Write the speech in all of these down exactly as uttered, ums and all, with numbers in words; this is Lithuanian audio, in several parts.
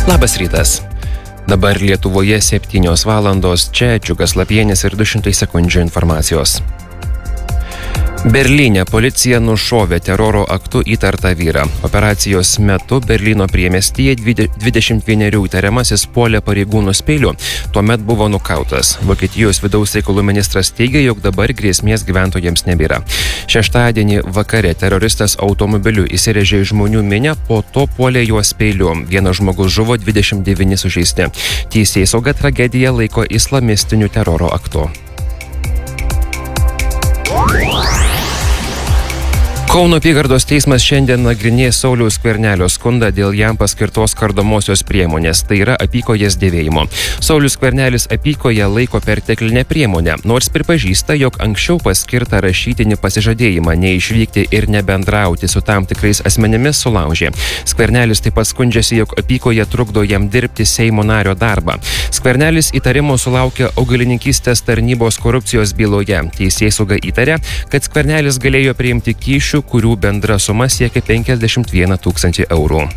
Labas rytas. Dabar Lietuvoje septynios valandos, čia Džiugas Lapienis ir du šimtai sekundžių informacijos. Berlyne policija nušovė teroro aktu įtartą vyrą. Operacijos metu Berlyno priemiestyje dvidešimt vienerių įtariamasis puolė pareigūnus peiliu. Tuomet buvo nukautas. Vokietijos vidaus reikalų ministras teigia, jog dabar grėsmės gyventojams nebėra. Šeštadienį vakare teroristas automobiliu įsirėžė į žmonių minią, po to puolė juos peiliu. Vienas žmogus žuvo, dvidešimt devyni sužeisti. Teisėsauga tragediją laiko islamistiniu teroro aktu. Kauno apygardos teismas šiandien nagrinės Sauliaus Skvernelio skundą dėl jam paskirtos kardomosios priemonės, tai yra apykojes dėvėjimo. Saulius Skvernelis apykoję laiko perteklinę priemonę, nors pripažįsta, jog anksčiau paskirtą rašytinį pasižadėjimą neišvykti ir nebendrauti su tam tikrais asmenimis sulaužė. Skvernelis taip pat skundžiasi, jog apykoje trukdo jam dirbti Seimo nario darbą. Skvernelis įtarimų sulaukė augalininkystės tarnybos korupcijos byloje. Teisėsauga įtarė, kad Skvernelis galėjo priimti kyšių, kurių bendra suma siekia penkiasdešimt vieną tūkstantį eurų.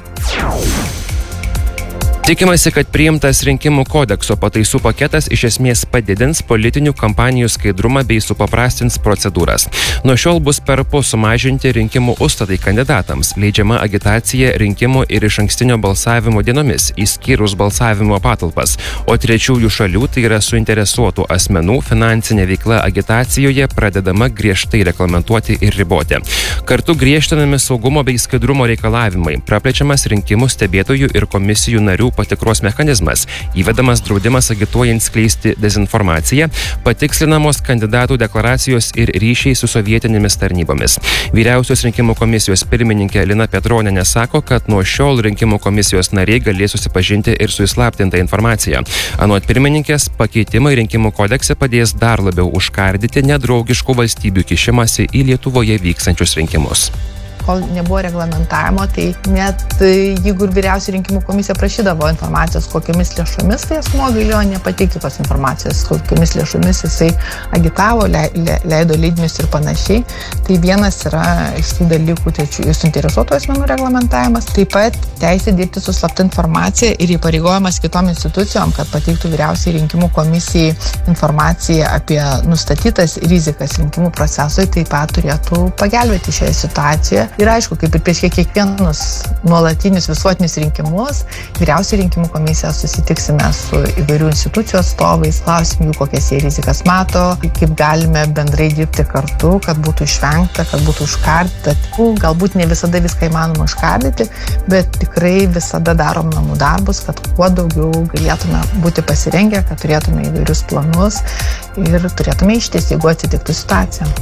Tikimasi, kad priimtas rinkimų kodekso pataisų paketas iš esmės padidins politinių kampanijų skaidrumą bei supaprastins procedūras. Nuo šiol bus perpus sumažinti rinkimų užstatai kandidatams, leidžiama agitacija rinkimų ir išankstinio balsavimo dienomis, išskyrus balsavimo patalpas, o trečiųjų šalių, tai yra suinteresuotų asmenų, finansinė veikla agitacijoje pradedama griežtai reglamentuoti ir riboti. Kartu griežtinami saugumo bei skaidrumo reikalavimai, praplečiamas rinkimų stebėtojų ir komisijų narių patikros mechanizmas, įvedamas draudimas agituojant skleisti dezinformaciją, patikslinamos kandidatų deklaracijos ir ryšiai su sovietinėmis tarnybomis. Vyriausios rinkimų komisijos pirmininkė Lina Petronienė sako, kad nuo šiol rinkimų komisijos nariai galės susipažinti ir su įslaptinta informacija. Anot pirmininkės, pakeitimai rinkimų kodekse padės dar labiau užkardyti nedraugiškų valstybių kišimąsi į Lietuvoje vykstančius rinkimus. Kol nebuvo reglamentavimo, tai net jeigu ir vyriausia rinkimų komisija prašydavo informacijos, kokiamis lėšomis, tai asmuo galėjo nepateikti tos informacijos, kokiamis lėšomis jisai agitavo, le, le, leido leidinius ir panašiai. Tai vienas yra iš tų dalykų trečiųjų suinteresuotų asmenų reglamentavimas. Taip pat teisė dirbti su slapta informacija ir įpareigojimas kitom institucijom, kad pateiktų vyriausiai rinkimų komisijai informaciją apie nustatytas rizikas rinkimų procesui, taip pat turėtų pagelbėti šioje situacijoje. Ir aišku, kaip ir prieš kiekvienus nuolatinius visuotinius rinkimus, vyriausiai rinkimų komisija susitiksime su įvairių institucijų atstovais, klausim jų, kokias jie rizikas mato, kaip galime bendrai dirbti kartu, kad būtų išvengta, kad būtų užkardyta. Galbūt ne visada viską įmanoma užkardyti, bet tikrai visada darom namų darbus, kad kuo daugiau galėtume būti pasirengę, kad turėtume įvairius planus ir turėtume išties, jeigu atsitiktų situacija.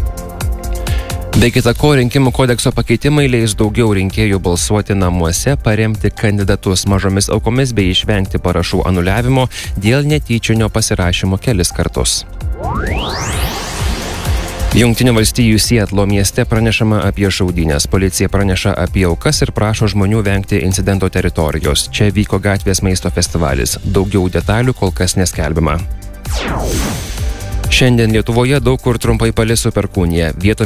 Be kita ko, rinkimų kodekso pakeitimai leis daugiau rinkėjų balsuoti namuose, paremti kandidatus mažomis aukomis bei išvengti parašų anuliavimo dėl netyčinio pasirašymo kelis kartus. Jungtinių valstijų Sietlo mieste pranešama apie šaudynes. Policija praneša apie aukas ir prašo žmonių vengti incidento teritorijos. Čia vyko gatvės maisto festivalis. Daugiau detalių kol kas neskelbiama. Šiandien Lietuvoje daug kur trumpai palis su perkūnija. Vietomis